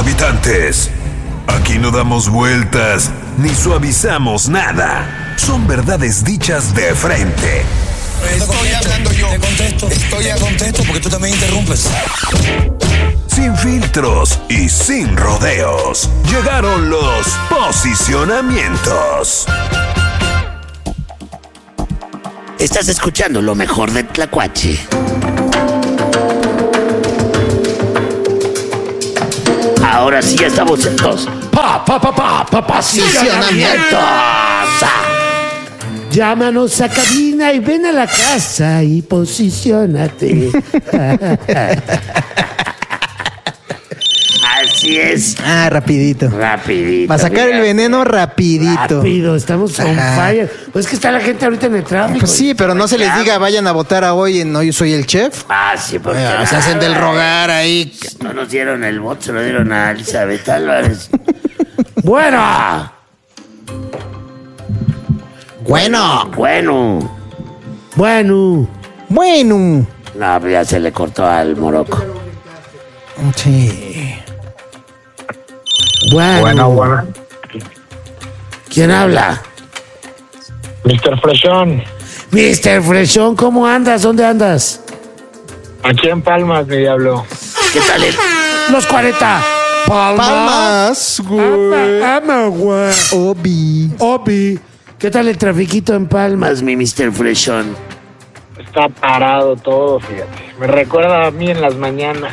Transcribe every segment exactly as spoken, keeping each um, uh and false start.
habitantes. Aquí no damos vueltas ni suavizamos nada. Son verdades dichas de frente. Estoy hablando yo. Te contesto. Estoy a contesto porque tú también interrumpes. Sin filtros y sin rodeos. Llegaron los posicionamientos. Estás escuchando lo mejor de Tlacuache. Ahora sí estamos en los pa, pa, pa, pa, pa, posicionamientos. Llámanos a cabina y ven a la casa y posiciónate. Así es. Ah, rapidito. Rapidito. Va a sacar el veneno rapidito. Rápido, estamos on Ajá. fire. Pues que está la gente ahorita en el tráfico. Pues sí, pero no se les diga vayan a votar a hoy en Hoy Soy el Chef. Ah, sí, porque Eh, se hacen del rogar ahí. no nos dieron el voto, se lo dieron a Elizabeth Álvarez. Bueno. Bueno. Bueno. Bueno. Bueno. No, pues ya se le cortó al Morocco. Sí. Bueno. Bueno, bueno. ¿Quién habla? mister Freshón, mister Freshón, ¿cómo andas? ¿Dónde andas? aquí en Palmas, mi diablo. ¿Qué tal el... Los cuarenta. Palmas. Palmas, güey. Ama, ama, güey. Obi. Obi. ¿Qué tal el trafiquito en Palmas, mi mister Freshón? Está parado todo, fíjate. Me recuerda a mí en las mañanas.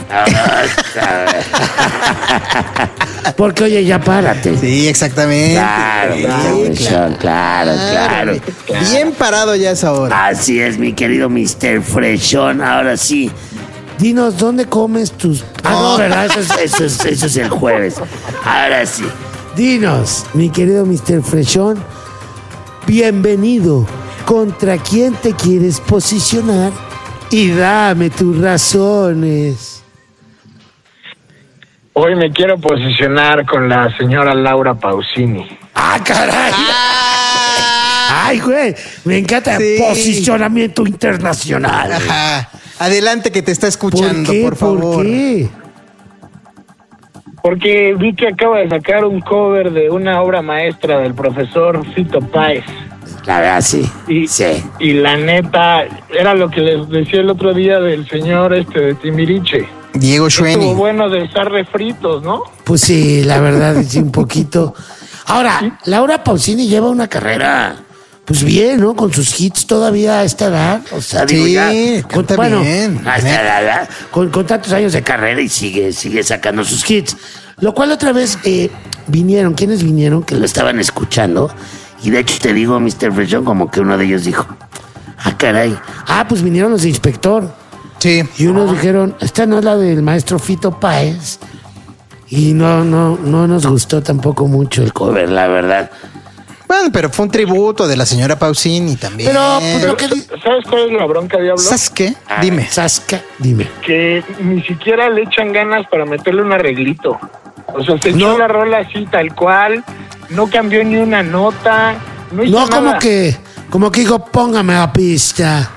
Porque, oye, ya párate. Sí, exactamente. Claro, Sí, mister Freshón, claro, claro, claro. Bien parado ya es ahora. Así es, mi querido mister Freshón. Ahora sí, dinos, ¿dónde comes tus...? Ah, no, Oh. ¿verdad? Eso es, eso, es, eso es el jueves. Ahora sí, dinos, mi querido mister Freshón, bienvenido. ¿Contra quién te quieres posicionar? Y dame tus razones. Hoy me quiero posicionar con la señora Laura Pausini. ¡Ah, caray! ¡Ay, güey! Me encanta. Sí. Posicionamiento internacional. Ajá. Adelante que te está escuchando, ¿Por qué? por favor. ¿Por qué? Porque vi que acaba de sacar un cover de una obra maestra del profesor Fito Páez. La verdad, sí. Y, Sí. y la neta, era lo que les decía el otro día del señor este de Timiriche. Diego Estuvo Schwenny. bueno de estar refritos, ¿no? Pues sí, la verdad, sí, un poquito. Ahora, Laura Pausini lleva una carrera, pues bien, ¿no? Con sus hits todavía a esta edad. O sea, digo, Sí, ya. Con, canta bueno, bien. a esta edad, ¿verdad? Con, con tantos años de carrera y sigue, sigue sacando sus hits. Lo cual otra vez eh, vinieron, ¿quiénes vinieron? Que lo estaban escuchando. Y de hecho te digo, mister Freshón, como que uno de ellos dijo, ah, caray. Ah, pues vinieron los de Inspector. Sí. Y unos dijeron, esta no es la del maestro Fito Páez. Y no, no, no nos gustó tampoco mucho el cover, la verdad. Bueno, pero fue un tributo de la señora Pausini también. Pero, pues lo que di- ¿Sabes cuál es la bronca, Diablo? ¿Sabes qué? Ah, Dime. Sasca, dime. Que ni siquiera le echan ganas para meterle un arreglito. O sea, se echó No. la rola así, tal cual. No cambió ni una nota. No, hizo No, como nada. que, como que digo, póngame a la pista.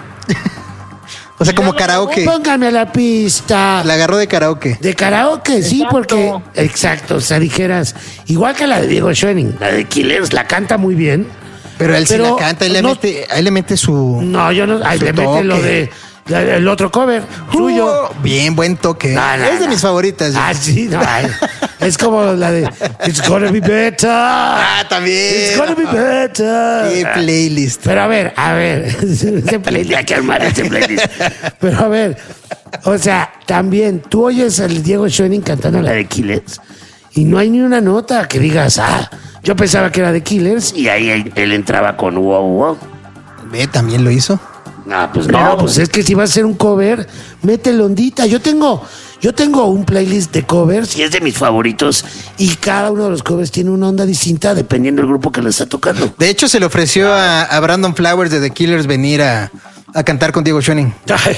O sea, como karaoke. Póngame a la pista. La agarró de karaoke. De karaoke, sí, Exacto. porque... Exacto, o sea, dijeras, igual que la de Diego Schwenning, la de Killers, la canta muy bien. Pero él sí Pero la canta, él le, no- mete, él le mete su... No, yo no... Ahí Su le mete toque. lo de... la- el otro cover, suyo. Uh, bien, buen toque. No, no, es de no. mis favoritas. Ah, sí, no. ay, es como la de It's gonna be better. Ah, también. It's gonna be better. Qué playlist. Pero a ver, a ver. Ese playlist, hay que armar ese playlist. Pero a ver, o sea, también tú oyes al Diego Schwenning cantando la de Killers y no hay ni una nota que digas, ah, yo pensaba que era de Killers y ahí él, él entraba con wow, wow. Ve, también lo hizo. No, pues no, pues es que si vas a hacer un cover, métele ondita. Yo tengo, yo tengo un playlist de covers y es de mis favoritos. Y cada uno de los covers tiene una onda distinta dependiendo del grupo que le está tocando. De hecho, se le ofreció a, a Brandon Flowers de The Killers venir a, a cantar con Diego Schwenning.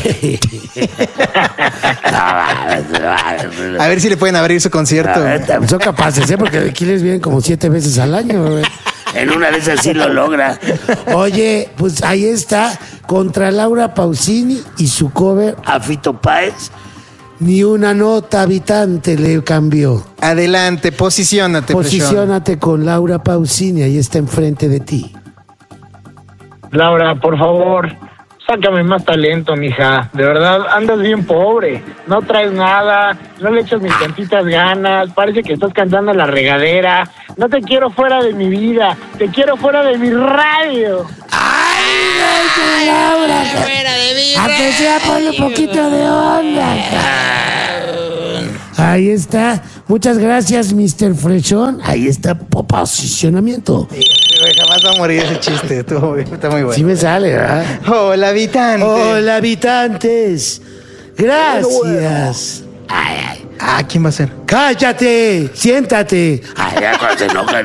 A ver si le pueden abrir su concierto. Son capaces, ¿eh? Porque de Killers vienen como siete veces al año, güey. En una de esas sí lo logra. Oye, pues ahí está, contra Laura Pausini y su cover a Fito Páez. Ni una nota habitante le cambió. Adelante, posiciónate. Posiciónate con Laura Pausini, ahí está enfrente de ti. Laura, por favor, sácame más talento, mija. De verdad, andas bien pobre. No traes nada, no le echas ni tantitas ganas. Parece que estás cantando en la regadera. No te quiero fuera de mi vida, te quiero fuera de mi radio. ¡Ay, Laura! Fuera de mi Aunque sea ponle un poquito de onda. Ahí está. Muchas gracias, mister Freshón. Ahí está, posicionamiento. Sí, jamás va a morir ese chiste. Estuvo- Está muy bueno. Sí me sale, ¿verdad? Hola, habitante. Hola, habitantes. Gracias. Ay, ay. Ah, ¿quién va a ser? Cállate, siéntate. Ay, ya cuando se enojan.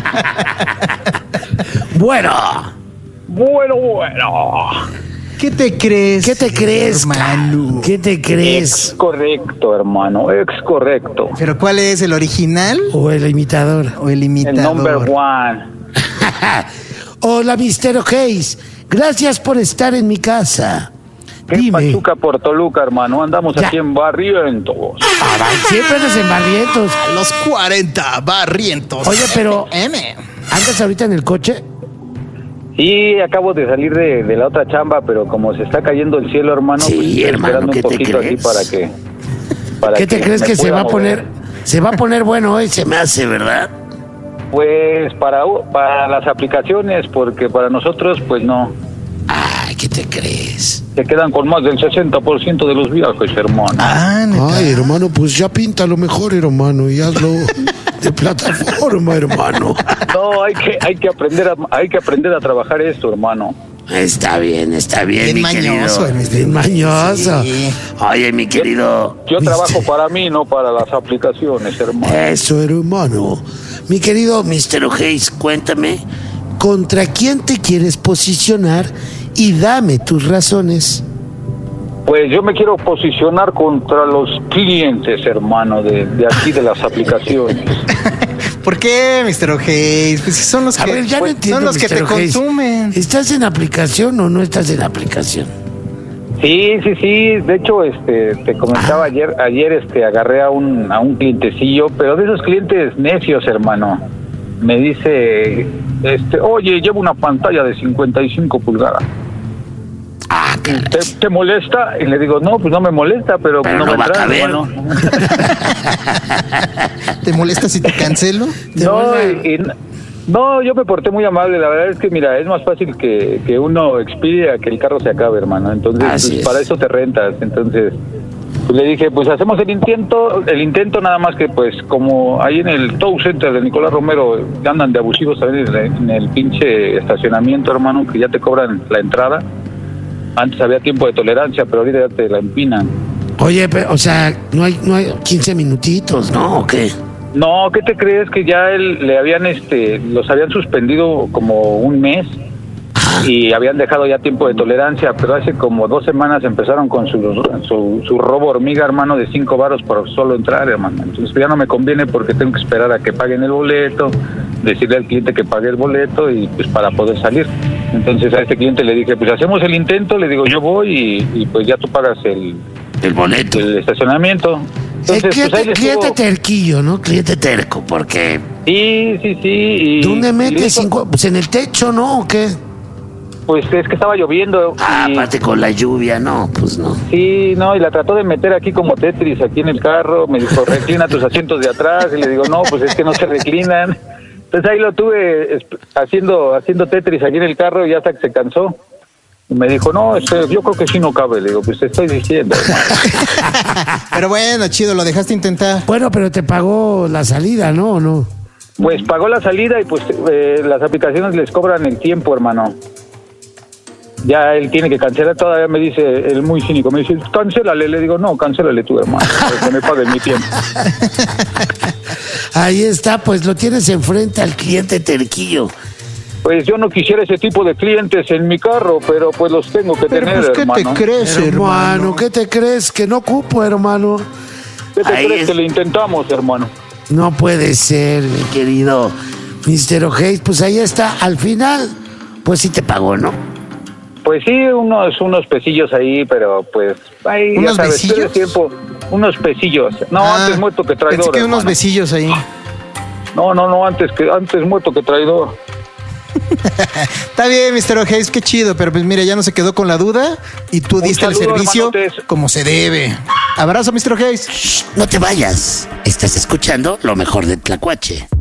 Bueno, Bueno, bueno. ¿Qué te crees? ¿qué te crees, hermano? ¿Qué te crees? Correcto, hermano, ex correcto. ¿Pero cuál es? ¿El original O el imitador. o el El imitador? number one. Hola, mister O'Hays. Gracias por estar en mi casa. ¿Qué Dime. Pachuca por Toluca, hermano? Andamos Ya. aquí en Barrientos. Ah, va, siempre andas en Barrientos. A los cuarenta, barrientos. Oye, pero M. ¿andas ahorita en el coche? Sí, acabo de salir de, de la otra chamba, pero como se está cayendo el cielo, hermano, Sí, pues estoy hermano, esperando ¿qué un te poquito aquí crees? para que... para ¿Qué te crees me que se pueda va a mover. poner? Se va a poner bueno hoy, se me hace, ¿verdad? Pues para, para las aplicaciones, porque para nosotros, pues no. Ay, ¿qué te crees? Se quedan con más del sesenta por ciento de los viajes, hermano. Ah, neta. Ay, hermano, pues ya píntalo mejor, hermano, y hazlo de plataforma, hermano. No, hay que, hay que aprender a, hay que aprender a trabajar esto, hermano. Está bien, está bien, Bien mi mañoso, querido. el Bien mañoso. Sí. Oye, mi querido. Yo mister trabajo para mí, no para las aplicaciones, hermano. Eso, hermano. Mi querido mister O'Hays, cuéntame, ¿contra quién te quieres posicionar? Y dame tus razones. Pues yo me quiero posicionar contra los clientes, hermano, de, de aquí de las aplicaciones. ¿Por qué, mister O'Hays? Pues si son los A que, ver, ya no pues, entiendo, son los que mister te O'Hays. consumen. ¿Estás en aplicación o no estás en aplicación? Sí, sí, sí. De hecho, este, te comentaba ayer, ayer, este, agarré a un, a un clientecillo, pero de esos clientes necios, hermano. Me dice, este, oye, llevo una pantalla de cincuenta y cinco pulgadas. Ah, caray. ¿Te, te molesta? Y le digo, no, pues no me molesta, pero, Pero no, no me va a entra, caber. hermano. ¿Te molesta si te cancelo? Te No, vuelve a- y- y n- no, yo me porté muy amable. La verdad es que, mira, es más fácil que, que uno expide a que el carro se acabe, hermano. Entonces, Así pues, es. para eso te rentas. Entonces, pues, le dije, pues hacemos el intento, el intento nada más que, pues, como ahí en el Tow Center de Nicolás Romero andan de abusivos también en el, en el pinche estacionamiento, hermano, que ya te cobran la entrada. Antes había tiempo de tolerancia, pero ahorita ya te la empinan. Oye, pero, o sea, no hay, no hay quince minutitos, ¿no? ¿O qué? No, ¿qué te crees? Que ya él, le habían, este, los habían suspendido como un mes y habían dejado ya tiempo de tolerancia, pero hace como dos semanas empezaron con su, su, su robo hormiga, hermano, de cinco varos por solo entrar, hermano. Entonces ya no me conviene porque tengo que esperar a que paguen el boleto, decirle al cliente que pague el boleto y pues para poder salir. Entonces a este cliente le dije, pues hacemos el intento, le digo, yo voy y, y pues ya tú pagas el, El boleto. el estacionamiento. El Entonces, pues cliente, ahí le cliente estuvo- terquillo, ¿no? Cliente terco, porque Sí, sí, sí. Y ¿dónde y metes eso, cinco? Pues en el techo, ¿no? ¿O qué? Pues es que estaba lloviendo. Ah, y, aparte con la lluvia, no, pues no. sí, no, y la trató de meter aquí como Tetris, aquí en el carro. Me dijo, reclina tus asientos de atrás. Y le digo, no, pues es que no se reclinan. Entonces ahí lo tuve esp- haciendo haciendo Tetris aquí en el carro y hasta que se cansó. Y me dijo, no, este, yo creo que sí no cabe. Le digo, pues te estoy diciendo, hermano. Pero bueno, chido, lo dejaste intentar. Bueno, pero te pagó la salida, ¿no? ¿O no? Pues pagó la salida y pues eh, las aplicaciones les cobran el tiempo, hermano. Ya él tiene que cancelar, todavía me dice, el muy cínico, me dice, cancélale. Le digo, no, cancélale tú, hermano, para que me pague mi tiempo. Ahí está, pues lo tienes enfrente al cliente terquillo. Pues yo no quisiera ese tipo de clientes en mi carro, pero pues los tengo que Pero tener, pues, ¿qué hermano. te crees, Hermano, hermano? ¿qué te crees? Que no cupo, hermano. ¿Qué te Ahí crees es- que le intentamos, hermano? No puede ser, mi querido mister O'Hays. Pues ahí está, al final, pues sí te pagó, ¿no? Pues sí, unos unos pesillos ahí, pero pues ahí ya ¿Unos sabes, besillos? pierdes tiempo. Unos pesillos. No, Ah, antes muerto que traidor. Pensé que unos hermano. besillos ahí. No, no, no, antes que antes muerto que traidor. Está bien, mister O'Hays, qué chido, pero pues mira, ya no se quedó con la duda y tú Un diste el saludo, servicio hermanotes. como se debe. Abrazo, mister O'Hays. No te vayas. Estás escuchando lo mejor de Tlacuache.